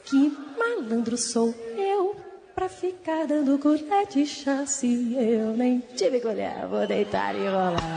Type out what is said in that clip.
Que malandro sou eu pra ficar dando colher de chá. Se eu nem tive colher, vou deitar e rolar.